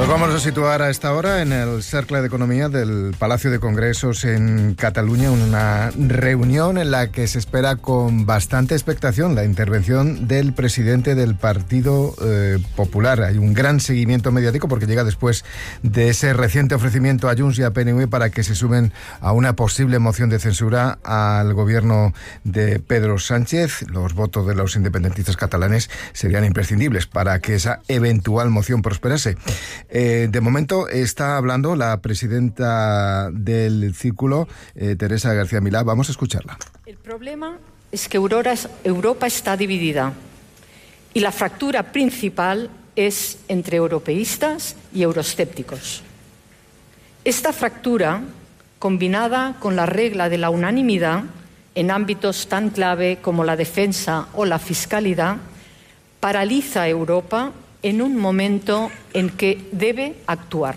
Vamos a situar a esta hora en el Cercle de Economía del Palacio de Congresos en Cataluña, una reunión en la que se espera con bastante expectación la intervención del presidente del Partido Popular. Hay un gran seguimiento mediático porque llega después de ese reciente ofrecimiento a Junts y a PNV para que se sumen a una posible moción de censura al gobierno de Pedro Sánchez. Los votos de los independentistas catalanes serían imprescindibles para que esa eventual moción prosperase. De momento está hablando la presidenta del Círculo, Teresa García Milà. Vamos a escucharla. El problema es que Europa está dividida y la fractura principal es entre europeístas y euroescépticos. Esta fractura, combinada con la regla de la unanimidad en ámbitos tan clave como la defensa o la fiscalidad, paraliza a Europa en un momento en que debe actuar.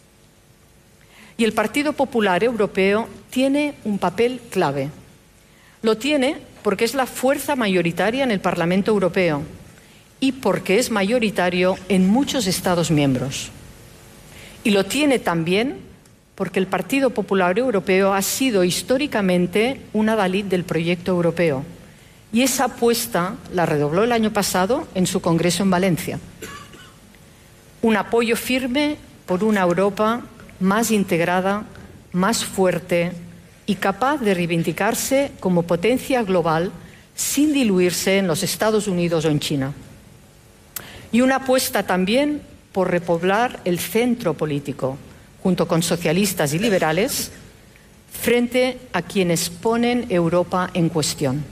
Y el Partido Popular Europeo tiene un papel clave. Lo tiene porque es la fuerza mayoritaria en el Parlamento Europeo y porque es mayoritario en muchos Estados miembros. Y lo tiene también porque el Partido Popular Europeo ha sido históricamente un adalid del proyecto europeo. Y esa apuesta la redobló el año pasado en su congreso en Valencia. Un apoyo firme por una Europa más integrada, más fuerte y capaz de reivindicarse como potencia global sin diluirse en los Estados Unidos o en China. Y una apuesta también por repoblar el centro político, junto con socialistas y liberales, frente a quienes ponen Europa en cuestión.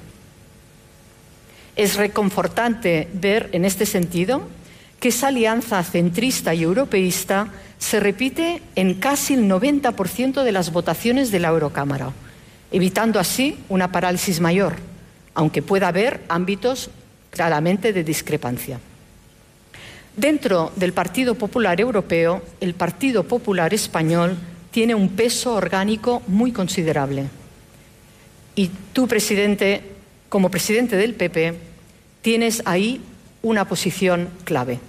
Es reconfortante ver en este sentido que esa alianza centrista y europeísta se repite en casi el 90% de las votaciones de la Eurocámara, evitando así una parálisis mayor, aunque pueda haber ámbitos claramente de discrepancia. Dentro del Partido Popular Europeo, el Partido Popular Español tiene un peso orgánico muy considerable. Y tú, presidente, como presidente del PP, tienes ahí una posición clave.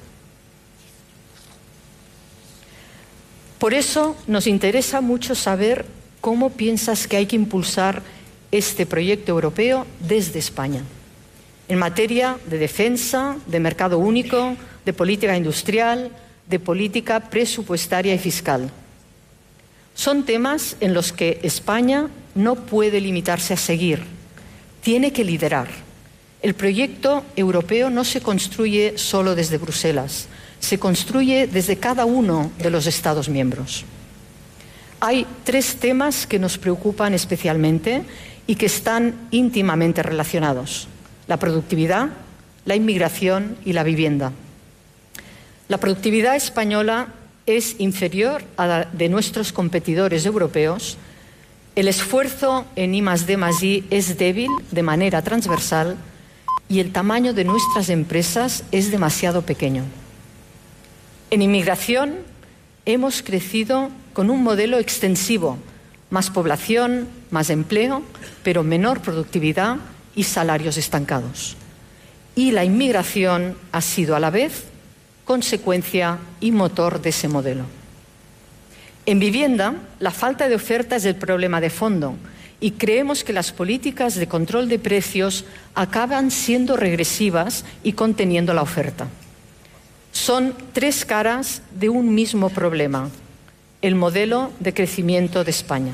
Por eso nos interesa mucho saber cómo piensas que hay que impulsar este proyecto europeo desde España, en materia de defensa, de mercado único, de política industrial, de política presupuestaria y fiscal. Son temas en los que España no puede limitarse a seguir, tiene que liderar. El proyecto europeo no se construye solo desde Bruselas, se construye desde cada uno de los Estados miembros. Hay 3 temas que nos preocupan especialmente y que están íntimamente relacionados: la productividad, la inmigración y la vivienda. La productividad española es inferior a la de nuestros competidores europeos. El esfuerzo en I+D+I es débil de manera transversal y el tamaño de nuestras empresas es demasiado pequeño. En inmigración hemos crecido con un modelo extensivo, más población, más empleo, pero menor productividad y salarios estancados. Y la inmigración ha sido a la vez consecuencia y motor de ese modelo. En vivienda, la falta de oferta es el problema de fondo y creemos que las políticas de control de precios acaban siendo regresivas y conteniendo la oferta. Son 3 caras de un mismo problema: el modelo de crecimiento de España.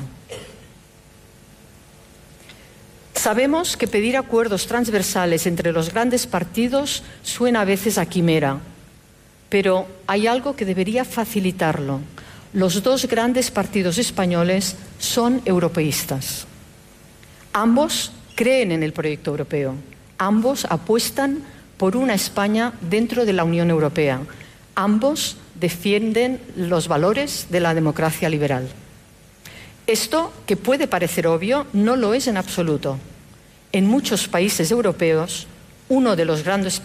Sabemos que pedir acuerdos transversales entre los grandes partidos suena a veces a quimera, pero hay algo que debería facilitarlo. Los 2 grandes partidos españoles son europeístas. Ambos creen en el proyecto europeo. Ambos apuestan por una España dentro de la Unión Europea. Ambos defienden los valores de la democracia liberal. Esto, que puede parecer obvio, no lo es en absoluto. En muchos países europeos, uno de los grandes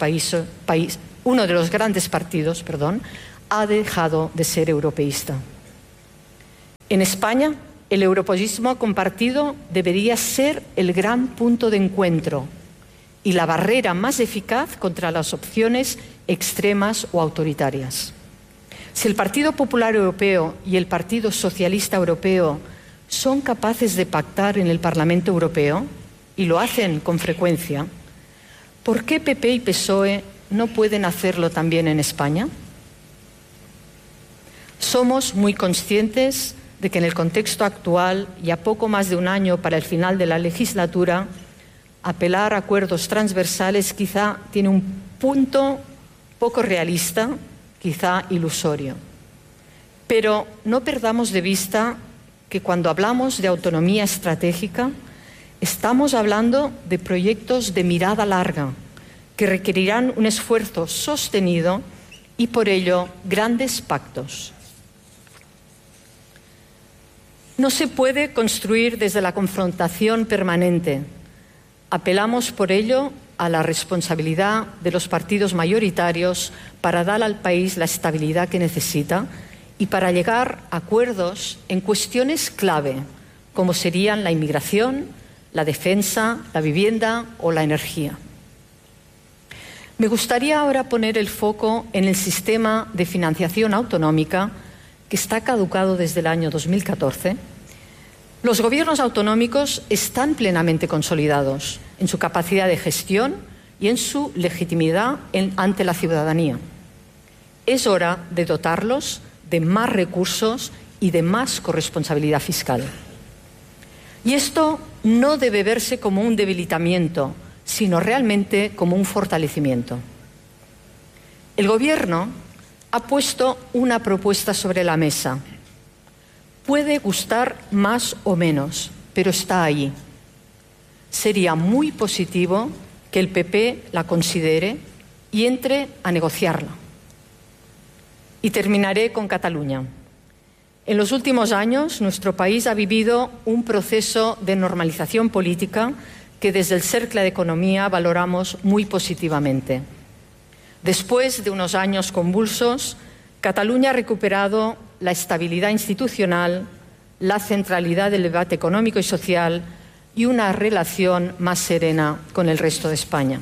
partidos, ha dejado de ser europeísta. En España, el europeísmo compartido debería ser el gran punto de encuentro y la barrera más eficaz contra las opciones extremas o autoritarias. Si el Partido Popular Europeo y el Partido Socialista Europeo son capaces de pactar en el Parlamento Europeo, y lo hacen con frecuencia, ¿por qué PP y PSOE no pueden hacerlo también en España? Somos muy conscientes de que en el contexto actual y a poco más de un año para el final de la legislatura, apelar a acuerdos transversales quizá tiene un punto poco realista, quizá ilusorio. Pero no perdamos de vista que cuando hablamos de autonomía estratégica, estamos hablando de proyectos de mirada larga que requerirán un esfuerzo sostenido y por ello grandes pactos. No se puede construir desde la confrontación permanente. Apelamos por ello a la responsabilidad de los partidos mayoritarios para dar al país la estabilidad que necesita y para llegar a acuerdos en cuestiones clave, como serían la inmigración, la defensa, la vivienda o la energía. Me gustaría ahora poner el foco en el sistema de financiación autonómica que está caducado desde el año 2014. Los gobiernos autonómicos están plenamente consolidados en su capacidad de gestión y en su legitimidad ante la ciudadanía. Es hora de dotarlos de más recursos y de más corresponsabilidad fiscal. Y esto no debe verse como un debilitamiento, sino realmente como un fortalecimiento. El Gobierno ha puesto una propuesta sobre la mesa. Puede gustar más o menos, pero está ahí. Sería muy positivo que el PP la considere y entre a negociarla. Y terminaré con Cataluña. En los últimos años, nuestro país ha vivido un proceso de normalización política que desde el Cercle de Economía valoramos muy positivamente. Después de unos años convulsos, Cataluña ha recuperado la estabilidad institucional, la centralidad del debate económico y social y una relación más serena con el resto de España.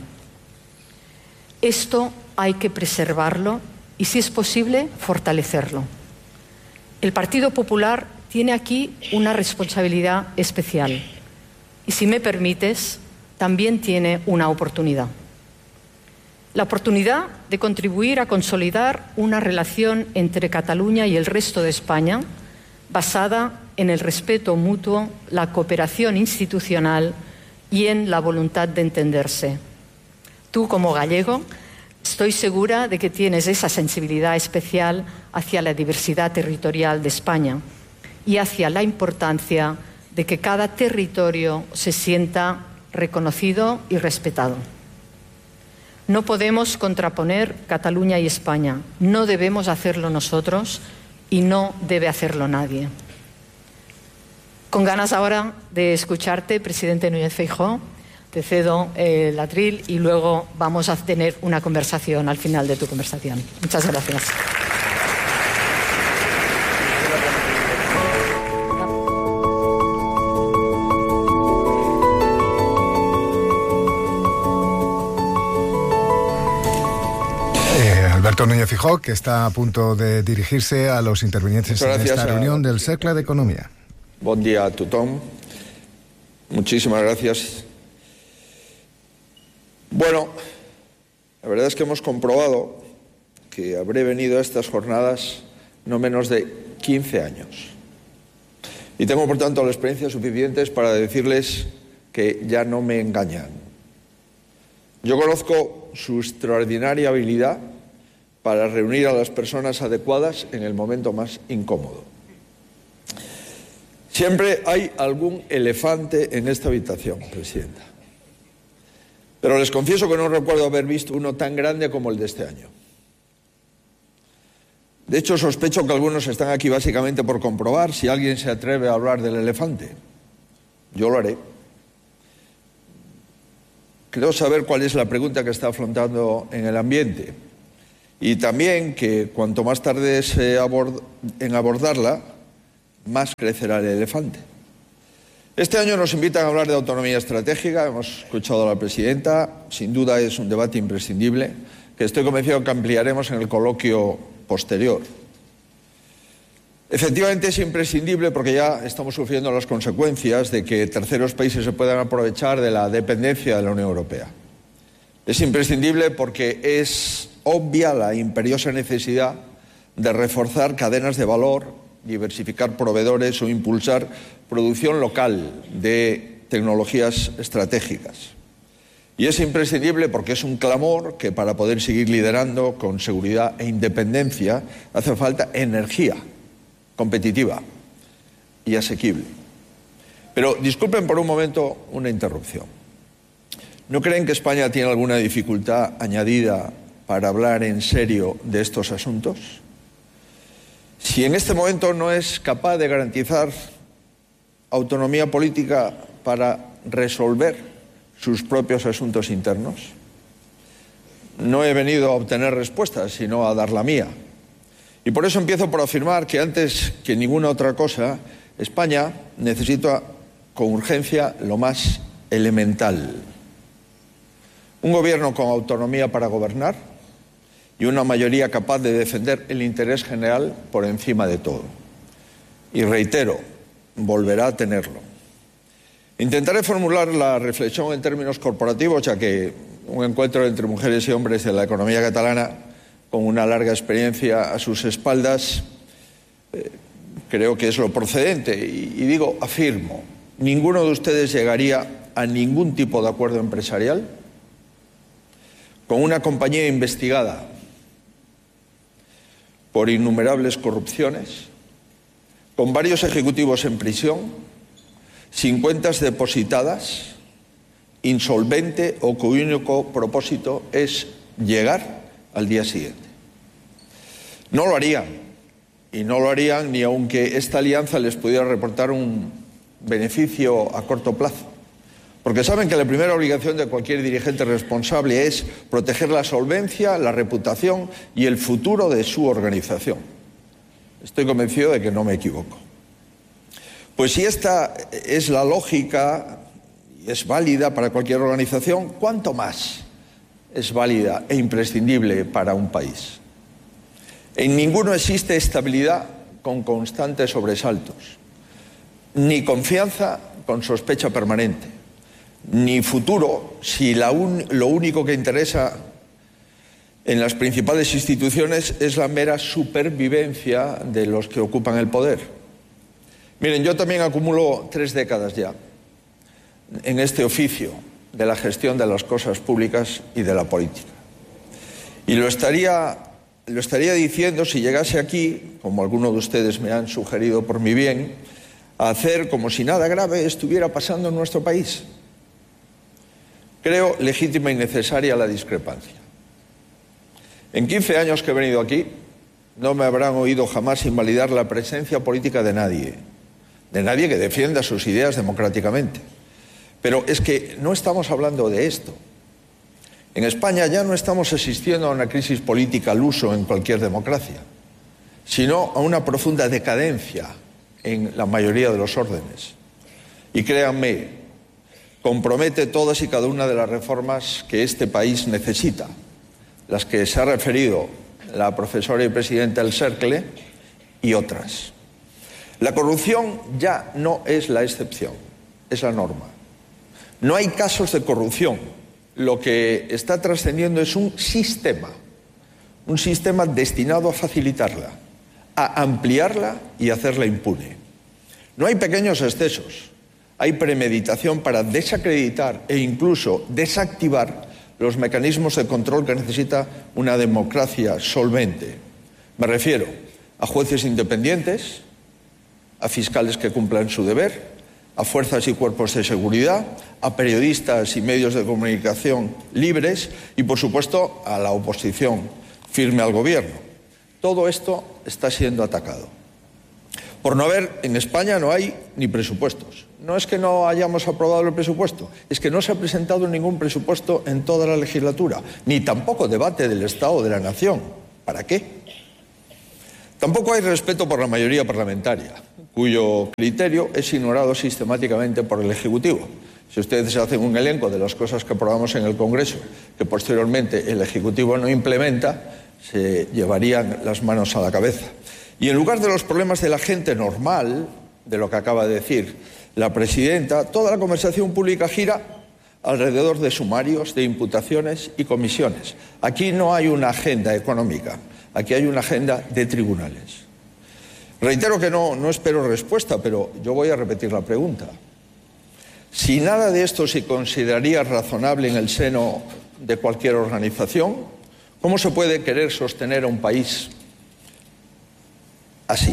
Esto hay que preservarlo y, si es posible, fortalecerlo. El Partido Popular tiene aquí una responsabilidad especial y, si me permites, también tiene una oportunidad. La oportunidad de contribuir a consolidar una relación entre Cataluña y el resto de España basada en el respeto mutuo, la cooperación institucional y en la voluntad de entenderse. Tú, como gallego, estoy segura de que tienes esa sensibilidad especial hacia la diversidad territorial de España y hacia la importancia de que cada territorio se sienta reconocido y respetado. No podemos contraponer Cataluña y España. No debemos hacerlo nosotros y no debe hacerlo nadie. Con ganas ahora de escucharte, presidente Núñez Feijóo, te cedo el atril y luego vamos a tener una conversación al final de tu conversación. Muchas gracias. Alberto Núñez Feijóo, que está a punto de dirigirse a los intervinientes en esta reunión del Cercle de Economía. Buen día a tothom. Muchísimas gracias. Bueno, la verdad es que hemos comprobado que habré venido a estas jornadas no menos de 15 años. Y tengo, por tanto, las experiencias suficientes para decirles que ya no me engañan. Yo conozco su extraordinaria habilidad para reunir a las personas adecuadas en el momento más incómodo. Siempre hay algún elefante en esta habitación, Presidenta. Pero les confieso que no recuerdo haber visto uno tan grande como el de este año. De hecho, sospecho que algunos están aquí básicamente por comprobar si alguien se atreve a hablar del elefante. Yo lo haré. Creo saber cuál es la pregunta que está afrontando en el ambiente. Y también que cuanto más tarde en abordarla, más crecerá el elefante. Este año nos invitan a hablar de autonomía estratégica. Hemos escuchado a la presidenta. Sin duda es un debate imprescindible que estoy convencido que ampliaremos en el coloquio posterior. Efectivamente es imprescindible porque ya estamos sufriendo las consecuencias de que terceros países se puedan aprovechar de la dependencia de la Unión Europea. Es imprescindible porque es obvia la imperiosa necesidad de reforzar cadenas de valor, diversificar proveedores o impulsar producción local de tecnologías estratégicas. Y es imprescindible porque es un clamor que para poder seguir liderando con seguridad e independencia hace falta energía competitiva y asequible. Pero disculpen por un momento una interrupción. ¿No creen que España tiene alguna dificultad añadida para hablar en serio de estos asuntos? Si en este momento no es capaz de garantizar autonomía política para resolver sus propios asuntos internos, no he venido a obtener respuestas, sino a dar la mía. Y por eso empiezo por afirmar que antes que ninguna otra cosa, España necesita con urgencia lo más elemental: un gobierno con autonomía para gobernar y una mayoría capaz de defender el interés general por encima de todo. Y reitero, volverá a tenerlo. Intentaré formular la reflexión en términos corporativos, ya que un encuentro entre mujeres y hombres de la economía catalana con una larga experiencia a sus espaldas creo que es lo procedente. Y digo, afirmo, ninguno de ustedes llegaría a ningún tipo de acuerdo empresarial con una compañía investigada por innumerables corrupciones, con varios ejecutivos en prisión, sin cuentas depositadas, insolvente o cuyo único propósito es llegar al día siguiente. No lo harían, y no lo harían ni aunque esta alianza les pudiera reportar un beneficio a corto plazo, porque saben que la primera obligación de cualquier dirigente responsable es proteger la solvencia, la reputación y el futuro de su organización. Estoy convencido de que no me equivoco. Pues si esta es la lógica y es válida para cualquier organización, ¿cuánto más es válida e imprescindible para un país? En ninguno existe estabilidad con constantes sobresaltos, ni confianza con sospecha permanente, ni futuro si lo único que interesa en las principales instituciones es la mera supervivencia de los que ocupan el poder. Miren, yo también acumulo 3 décadas ya en este oficio de la gestión de las cosas públicas y de la política. Y lo estaría diciendo si llegase aquí, como algunos de ustedes me han sugerido por mi bien, a hacer como si nada grave estuviera pasando en nuestro país. Creo legítima y necesaria la discrepancia. En 15 años que he venido aquí, no me habrán oído jamás invalidar la presencia política de nadie que defienda sus ideas democráticamente. Pero es que no estamos hablando de esto. En España ya no estamos asistiendo a una crisis política al uso en cualquier democracia, sino a una profunda decadencia en la mayoría de los órdenes. Y créanme, compromete todas y cada una de las reformas que este país necesita, las que se ha referido la profesora y presidenta del CERCLE y otras. La corrupción ya no es la excepción, es la norma. No hay casos de corrupción. Lo que está trascendiendo es un sistema destinado a facilitarla, a ampliarla y hacerla impune. No hay pequeños excesos, hay premeditación para desacreditar e incluso desactivar los mecanismos de control que necesita una democracia solvente. Me refiero a jueces independientes, a fiscales que cumplan su deber, a fuerzas y cuerpos de seguridad, a periodistas y medios de comunicación libres y, por supuesto, a la oposición firme al gobierno. Todo esto está siendo atacado. Por no haber, en España no hay ni presupuestos. No es que no hayamos aprobado el presupuesto, es que no se ha presentado ningún presupuesto en toda la legislatura, ni tampoco debate del Estado de la Nación. ¿Para qué? Tampoco hay respeto por la mayoría parlamentaria, cuyo criterio es ignorado sistemáticamente por el Ejecutivo. Si ustedes hacen un elenco de las cosas que aprobamos en el Congreso, que posteriormente el Ejecutivo no implementa, se llevarían las manos a la cabeza. Y en lugar de los problemas de la gente normal, de lo que acaba de decir la presidenta, toda la conversación pública gira alrededor de sumarios, de imputaciones y comisiones. Aquí no hay una agenda económica, aquí hay una agenda de tribunales. Reitero que no espero respuesta, pero yo voy a repetir la pregunta. Si nada de esto se consideraría razonable en el seno de cualquier organización, ¿cómo se puede querer sostener a un país así?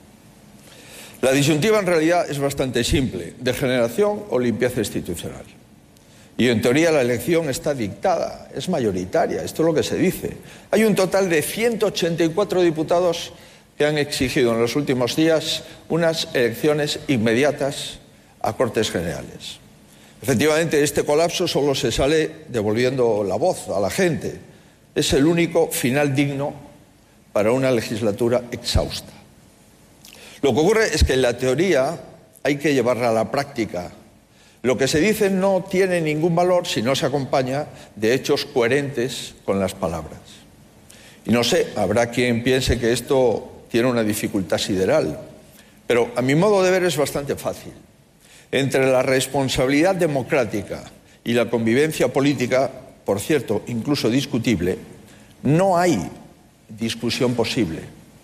La disyuntiva en realidad es bastante simple: degeneración o limpieza institucional. Y en teoría la elección está dictada, es mayoritaria, esto es lo que se dice. Hay un total de 184 diputados que han exigido en los últimos días unas elecciones inmediatas a Cortes Generales. Efectivamente, este colapso solo se sale devolviendo la voz a la gente. Es el único final digno para una legislatura exhausta. Lo que ocurre es que en la teoría hay que llevarla a la práctica. Lo que se dice no tiene ningún valor si no se acompaña de hechos coherentes con las palabras. Y no sé, habrá quien piense que esto tiene una dificultad sideral, pero a mi modo de ver es bastante fácil. Entre la responsabilidad democrática y la convivencia política, por cierto, incluso discutible, no hay discusión posible.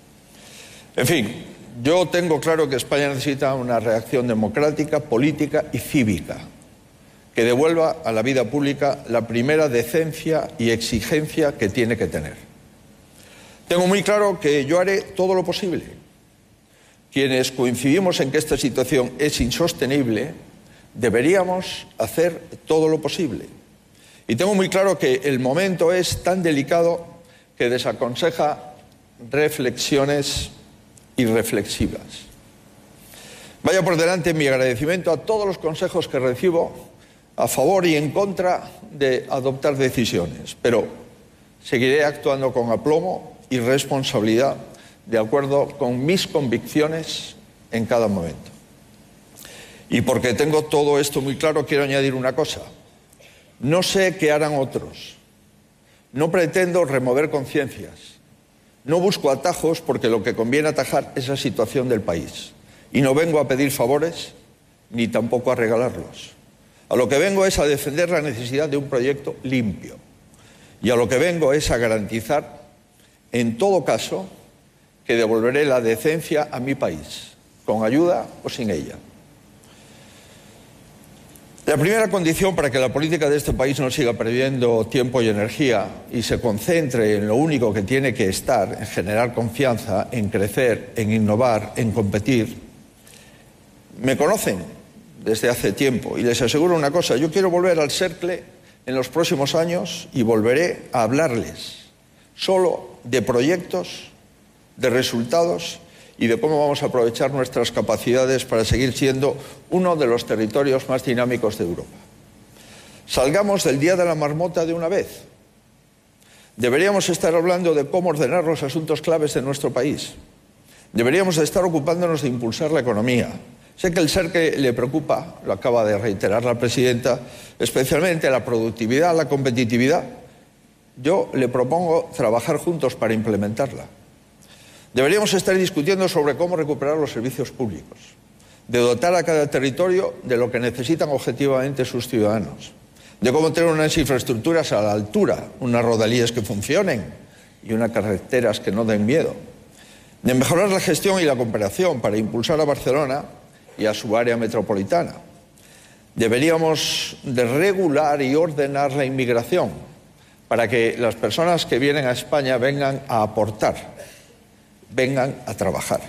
En fin, yo tengo claro que España necesita una reacción democrática, política y cívica que devuelva a la vida pública la primera decencia y exigencia que tiene que tener. Tengo muy claro que yo haré todo lo posible. Quienes coincidimos en que esta situación es insostenible, deberíamos hacer todo lo posible. Y tengo muy claro que el momento es tan delicado que desaconseja reflexiones irreflexivas. Vaya por delante mi agradecimiento a todos los consejos que recibo a favor y en contra de adoptar decisiones, pero seguiré actuando con aplomo y responsabilidad de acuerdo con mis convicciones en cada momento. Y porque tengo todo esto muy claro, quiero añadir una cosa. No sé qué harán otros. No pretendo remover conciencias. No busco atajos porque lo que conviene atajar es la situación del país. Y no vengo a pedir favores ni tampoco a regalarlos. A lo que vengo es a defender la necesidad de un proyecto limpio. Y a lo que vengo es a garantizar, en todo caso, que devolveré la decencia a mi país, con ayuda o sin ella. La primera condición para que la política de este país no siga perdiendo tiempo y energía y se concentre en lo único que tiene que estar, en generar confianza, en crecer, en innovar, en competir. Me conocen desde hace tiempo y les aseguro una cosa: yo quiero volver al cercle en los próximos años y volveré a hablarles solo de proyectos, de resultados y de cómo vamos a aprovechar nuestras capacidades para seguir siendo uno de los territorios más dinámicos de Europa. Salgamos del día de la marmota de una vez. Deberíamos estar hablando de cómo ordenar los asuntos claves de nuestro país. Deberíamos estar ocupándonos de impulsar la economía. Sé que el cercle le preocupa, lo acaba de reiterar la presidenta, especialmente la productividad, la competitividad. Yo le propongo trabajar juntos para implementarla. Deberíamos estar discutiendo sobre cómo recuperar los servicios públicos, de dotar a cada territorio de lo que necesitan objetivamente sus ciudadanos, de cómo tener unas infraestructuras a la altura, unas rodalías que funcionen y unas carreteras que no den miedo, de mejorar la gestión y la cooperación para impulsar a Barcelona y a su área metropolitana. Deberíamos de regular y ordenar la inmigración para que las personas que vienen a España vengan a aportar, vengan a trabajar.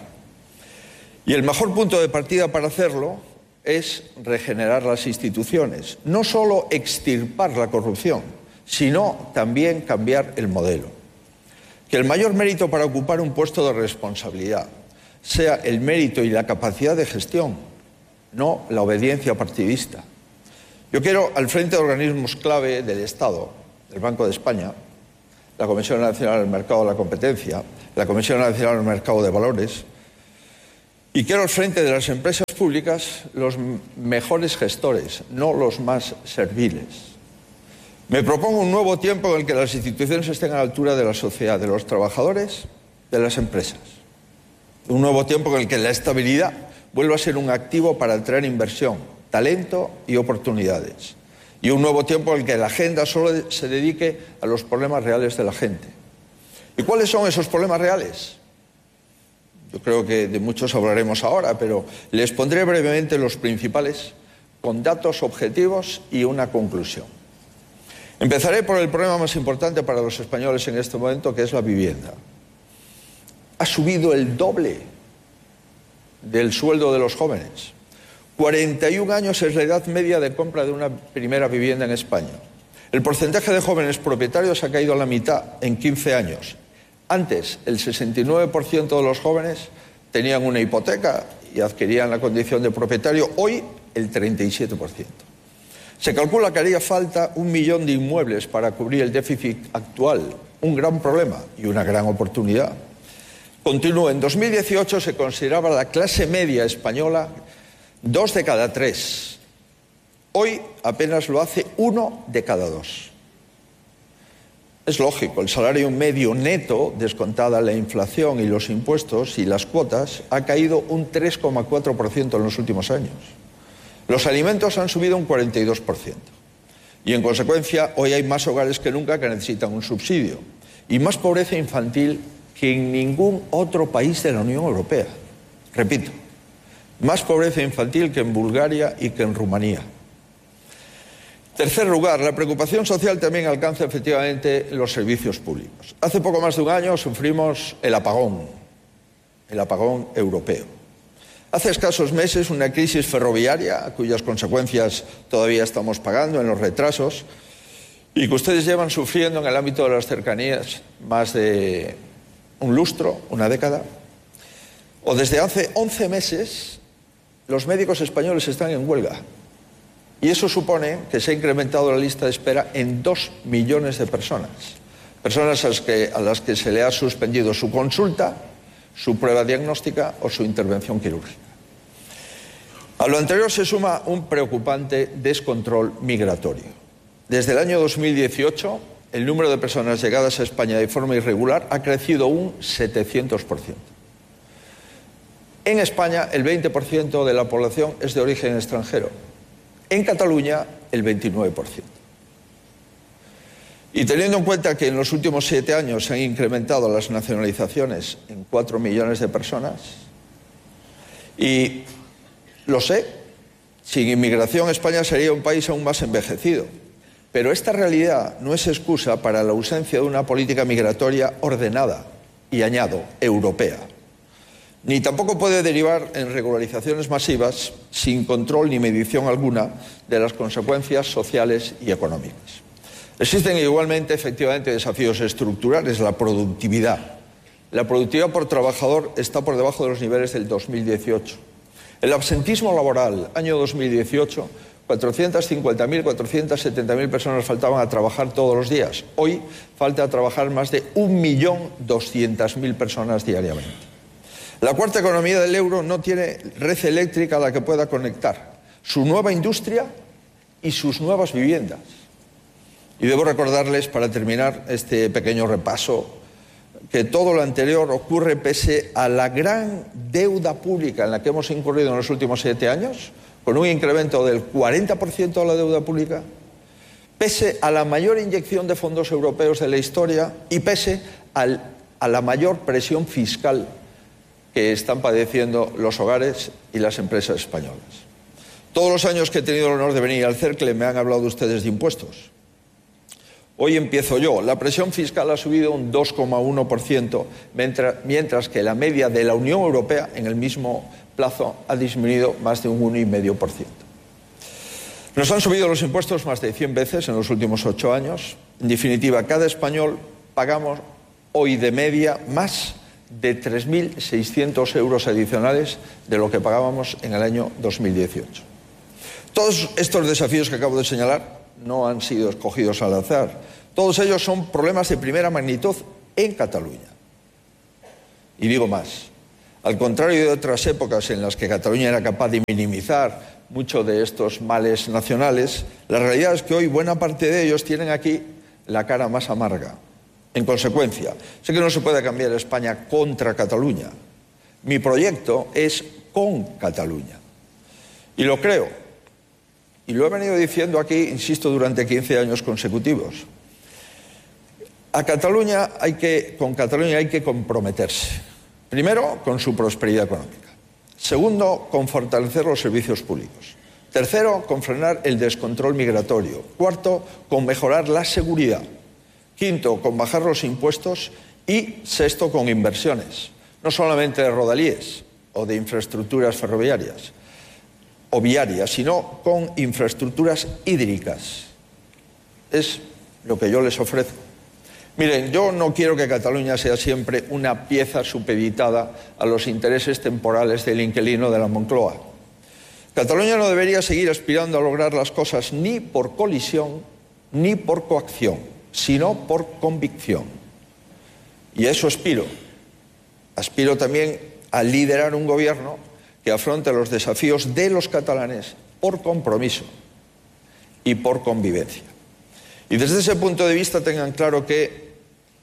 Y el mejor punto de partida para hacerlo es regenerar las instituciones, no solo extirpar la corrupción, sino también cambiar el modelo. Que el mayor mérito para ocupar un puesto de responsabilidad sea el mérito y la capacidad de gestión, no la obediencia partidista. Yo quiero al frente de organismos clave del Estado, el Banco de España, la Comisión Nacional del Mercado de la Competencia, la Comisión Nacional del Mercado de Valores, y quiero al frente de las empresas públicas los mejores gestores, no los más serviles. Me propongo un nuevo tiempo en el que las instituciones estén a la altura de la sociedad, de los trabajadores, de las empresas. Un nuevo tiempo en el que la estabilidad vuelva a ser un activo para atraer inversión, talento y oportunidades. Y un nuevo tiempo en el que la agenda solo se dedique a los problemas reales de la gente. ¿Y cuáles son esos problemas reales? Yo creo que de muchos hablaremos ahora, pero les pondré brevemente los principales con datos objetivos y una conclusión. Empezaré por el problema más importante para los españoles en este momento, que es la vivienda. Ha subido el doble del sueldo de los jóvenes. 41 años es la edad media de compra de una primera vivienda en España. El porcentaje de jóvenes propietarios ha caído a la mitad en 15 años. Antes, el 69% de los jóvenes tenían una hipoteca y adquirían la condición de propietario. Hoy, el 37%. Se calcula que haría falta 1 millón de inmuebles para cubrir el déficit actual. Un gran problema y una gran oportunidad. Continúo. En 2018 se consideraba la clase media española 2 de cada 3. Hoy apenas lo hace 1 de cada 2. Es lógico, el salario medio neto, descontada la inflación y los impuestos y las cuotas, ha caído un 3,4% en los últimos años. Los alimentos han subido un 42%. Y en consecuencia, hoy hay más hogares que nunca que necesitan un subsidio. Y más pobreza infantil que en ningún otro país de la Unión Europea. Repito, más pobreza infantil que en Bulgaria y que en Rumanía. Tercer lugar, la preocupación social también alcanza efectivamente los servicios públicos. Hace poco más de un año sufrimos el apagón europeo. Hace escasos meses una crisis ferroviaria, cuyas consecuencias todavía estamos pagando en los retrasos, y que ustedes llevan sufriendo en el ámbito de las cercanías más de un lustro, una década. O desde hace 11 meses los médicos españoles están en huelga. Y eso supone que se ha incrementado la lista de espera en 2 millones de personas. Personas a las que se le ha suspendido su consulta, su prueba diagnóstica o su intervención quirúrgica. A lo anterior se suma un preocupante descontrol migratorio. Desde el año 2018, el número de personas llegadas a España de forma irregular ha crecido un 700%. En España, el 20% de la población es de origen extranjero. En Cataluña, el 29%. Y teniendo en cuenta que en los últimos 7 años se han incrementado las nacionalizaciones en 4 millones de personas, y lo sé, sin inmigración España sería un país aún más envejecido. Pero esta realidad no es excusa para la ausencia de una política migratoria ordenada, y añado, europea. Ni tampoco puede derivar en regularizaciones masivas sin control ni medición alguna de las consecuencias sociales y económicas. Existen igualmente, efectivamente, desafíos estructurales. La productividad. La productividad por trabajador está por debajo de los niveles del 2018. El absentismo laboral, año 2018, 450.000, 470.000 personas faltaban a trabajar todos los días. Hoy falta a trabajar más de 1.200.000 personas diariamente. La cuarta economía del euro no tiene red eléctrica a la que pueda conectar su nueva industria y sus nuevas viviendas. Y debo recordarles, para terminar este pequeño repaso, que todo lo anterior ocurre pese a la gran deuda pública en la que hemos incurrido en los últimos 7 años, con un incremento del 40% de la deuda pública, pese a la mayor inyección de fondos europeos de la historia y pese a la mayor presión fiscal que están padeciendo los hogares y las empresas españolas. Todos los años que he tenido el honor de venir al CERCLE me han hablado ustedes de impuestos. Hoy empiezo yo. La presión fiscal ha subido un 2,1%, mientras que la media de la Unión Europea en el mismo plazo ha disminuido más de un 1,5%. Nos han subido los impuestos más de 100 veces en los últimos 8 años. En definitiva, cada español pagamos hoy de media más de 3.600 euros adicionales de lo que pagábamos en el año 2018. Todos estos desafíos que acabo de señalar no han sido escogidos al azar. Todos ellos son problemas de primera magnitud en Cataluña. Y digo más, al contrario de otras épocas en las que Cataluña era capaz de minimizar muchos de estos males nacionales, la realidad es que hoy buena parte de ellos tienen aquí la cara más amarga. En consecuencia, sé que no se puede cambiar España contra Cataluña, Mi proyecto es con Cataluña. Y lo creo. Y lo he venido diciendo aquí, insisto, durante 15 años consecutivos. Con Cataluña hay que comprometerse. Primero, con su prosperidad económica. Segundo, con fortalecer los servicios públicos. Tercero, con frenar el descontrol migratorio. Cuarto, con mejorar la seguridad. Quinto, con bajar los impuestos. Y sexto, con inversiones. No solamente de rodalíes o de infraestructuras ferroviarias o viarias, sino con infraestructuras hídricas. Es lo que yo les ofrezco. Miren, yo no quiero que Cataluña sea siempre una pieza supeditada a los intereses temporales del inquilino de la Moncloa. Cataluña no debería seguir aspirando a lograr las cosas ni por colisión ni por coacción, sino por convicción. Y a eso aspiro. Aspiro también a liderar un gobierno que afronte los desafíos de los catalanes por compromiso y por convivencia. Y desde ese punto de vista tengan claro que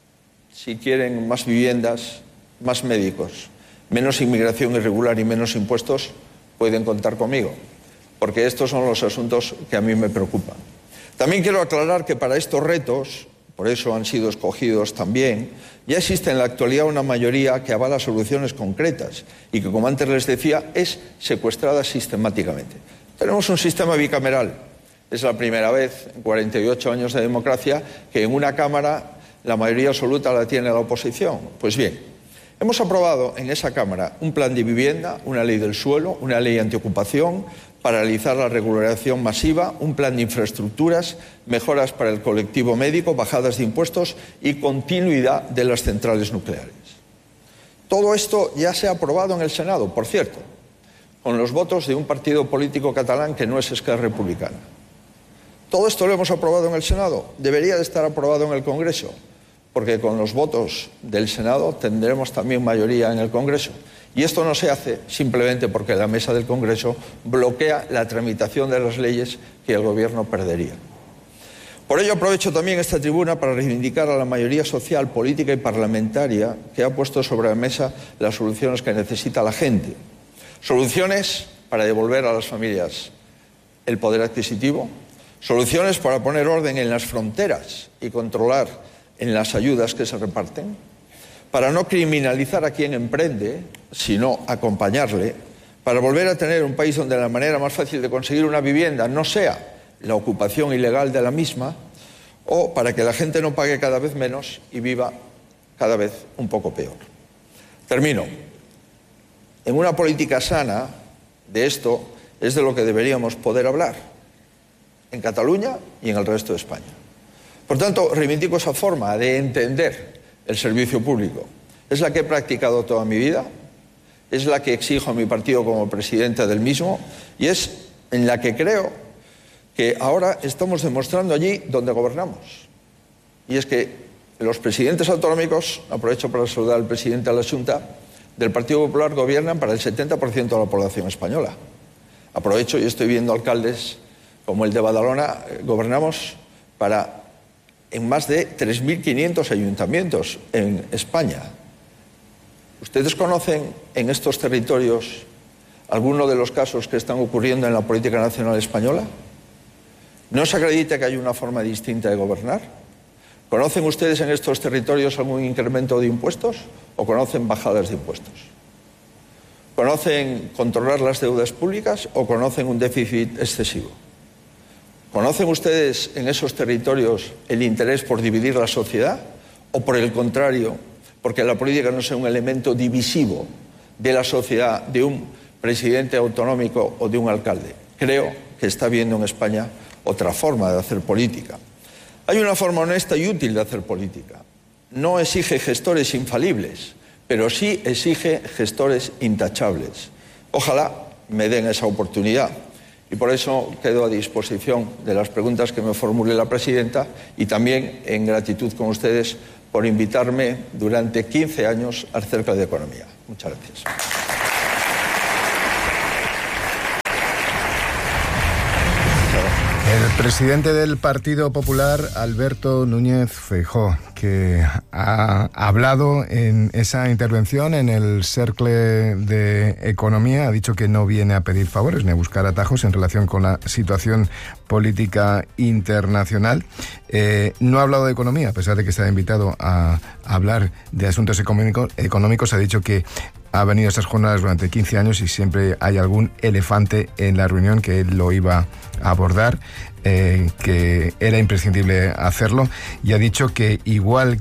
si quieren más viviendas, más médicos, menos inmigración irregular y menos impuestos, pueden contar conmigo, porque estos son los asuntos que a mí me preocupan. También quiero aclarar que para estos retos, por eso han sido escogidos también, ya existe en la actualidad una mayoría que avala soluciones concretas y que, como antes les decía, es secuestrada sistemáticamente. Tenemos un sistema bicameral. Es la primera vez en 48 años de democracia que en una Cámara la mayoría absoluta la tiene la oposición. Pues bien, hemos aprobado en esa Cámara un plan de vivienda, una ley del suelo, una ley antiocupación, paralizar la regularización masiva, un plan de infraestructuras, mejoras para el colectivo médico, bajadas de impuestos y continuidad de las centrales nucleares. Todo esto ya se ha aprobado en el Senado, por cierto, con los votos de un partido político catalán que no es Esquerra Republicana. Todo esto lo hemos aprobado en el Senado. Debería de estar aprobado en el Congreso, porque con los votos del Senado tendremos también mayoría en el Congreso. Y esto no se hace simplemente porque la mesa del Congreso bloquea la tramitación de las leyes que el Gobierno perdería. Por ello aprovecho también esta tribuna para reivindicar a la mayoría social, política y parlamentaria que ha puesto sobre la mesa las soluciones que necesita la gente. Soluciones para devolver a las familias el poder adquisitivo, soluciones para poner orden en las fronteras y controlar en las ayudas que se reparten, para no criminalizar a quien emprende, sino acompañarle, para volver a tener un país donde la manera más fácil de conseguir una vivienda no sea la ocupación ilegal de la misma, o para que la gente no pague cada vez menos y viva cada vez un poco peor. Termino. En una política sana, de esto es de lo que deberíamos poder hablar, en Cataluña y en el resto de España. Por tanto, reivindico esa forma de entender el servicio público. Es la que he practicado toda mi vida, es la que exijo a mi partido como presidente del mismo y es en la que creo que ahora estamos demostrando allí donde gobernamos. Y es que los presidentes autonómicos, aprovecho para saludar al presidente de la Xunta, del Partido Popular gobiernan para el 70% de la población española. Aprovecho y estoy viendo alcaldes como el de Badalona, gobernamos para en más de 3.500 ayuntamientos en España. ¿Ustedes conocen en estos territorios alguno de los casos que están ocurriendo en la política nacional española? ¿No se acredita que hay una forma distinta de gobernar? ¿Conocen ustedes en estos territorios algún incremento de impuestos o conocen bajadas de impuestos? ¿Conocen controlar las deudas públicas o conocen un déficit excesivo? ¿Conocen ustedes en esos territorios el interés por dividir la sociedad o, por el contrario, porque la política no sea un elemento divisivo de la sociedad, de un presidente autonómico o de un alcalde? Creo que está habiendo en España otra forma de hacer política. Hay una forma honesta y útil de hacer política. No exige gestores infalibles, pero sí exige gestores intachables. Ojalá me den esa oportunidad. Y por eso quedo a disposición de las preguntas que me formule la presidenta y también en gratitud con ustedes por invitarme durante 15 años al Cercle de Economía. Muchas gracias. El presidente del Partido Popular, Alberto Núñez Feijóo. que ha hablado en esa intervención en el Cercle de Economía. Ha dicho que no viene a pedir favores ni a buscar atajos en relación con la situación política internacional. No ha hablado de economía, a pesar de que está invitado a hablar de asuntos económicos. Ha dicho que ha venido a estas jornadas durante 15 años y siempre hay algún elefante en la reunión, que él lo iba a abordar, que era imprescindible hacerlo, y ha dicho que igual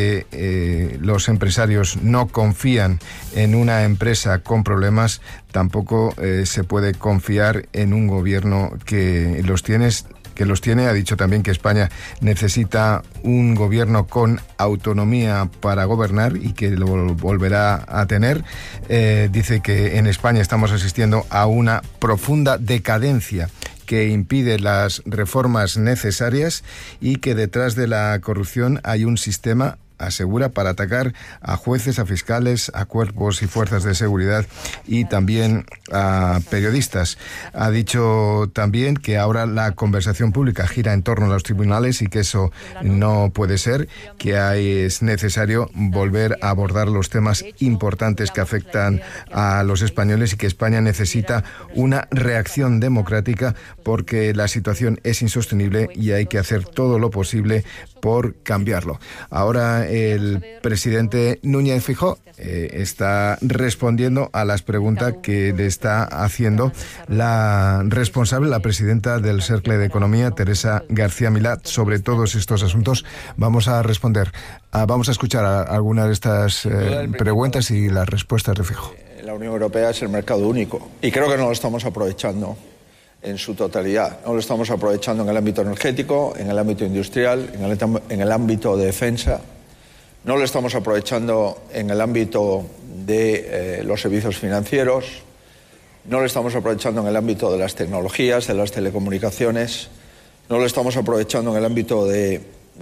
que los empresarios no confían en una empresa con problemas, tampoco se puede confiar en un gobierno que los tiene. Ha dicho también que España necesita un gobierno con autonomía para gobernar y que lo volverá a tener. Dice que en España estamos asistiendo a una profunda decadencia que impide las reformas necesarias y que detrás de la corrupción hay un sistema, asegura, para atacar a jueces, a fiscales, a cuerpos y fuerzas de seguridad y también a periodistas. Ha dicho también que ahora la conversación pública gira en torno a los tribunales y que eso no puede ser, que es necesario volver a abordar los temas importantes que afectan a los españoles y que España necesita una reacción democrática porque la situación es insostenible y hay que hacer todo lo posible por cambiarlo. Ahora el presidente Núñez Feijóo está respondiendo a las preguntas que le está haciendo la responsable, la presidenta del Cercle de Economía, Teresa García Milat, sobre todos estos asuntos. Vamos a escuchar algunas de estas preguntas y las respuestas de Feijóo. La Unión Europea es el mercado único y creo que no lo estamos aprovechando en su totalidad. No lo estamos aprovechando en el ámbito energético, en el ámbito industrial, en el ámbito de defensa. No lo estamos aprovechando en el ámbito de los servicios financieros. No lo estamos aprovechando en el ámbito de las tecnologías, de las telecomunicaciones. No lo estamos aprovechando en el ámbito de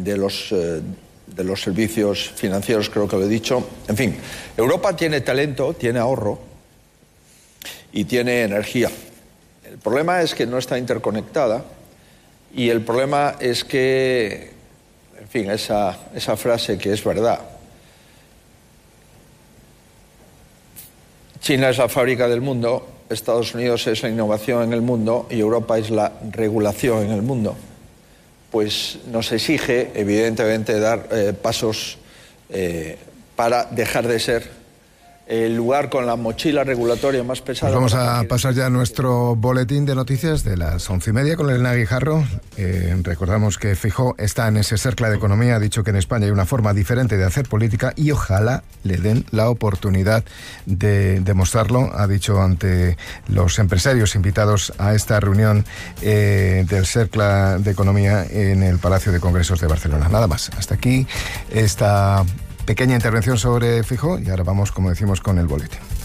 los servicios financieros, creo que lo he dicho. En fin, Europa tiene talento, tiene ahorro y tiene energía. El problema es que no está interconectada y el problema es que, en fin, esa frase que es verdad. China es la fábrica del mundo, Estados Unidos es la innovación en el mundo y Europa es la regulación en el mundo. Pues nos exige, evidentemente, dar pasos para dejar de ser el lugar con la mochila regulatoria más pesada. Pues vamos a pasar ya a nuestro boletín de noticias de las 11:30 con Elena Guijarro. Recordamos que Feijóo está en ese Cercle de Economía, ha dicho que en España hay una forma diferente de hacer política y ojalá le den la oportunidad de demostrarlo. Ha dicho ante los empresarios invitados a esta reunión del Cercle de Economía en el Palacio de Congresos de Barcelona. Nada más. Hasta aquí esta pequeña intervención sobre Feijóo y ahora vamos, como decimos, con el boletín.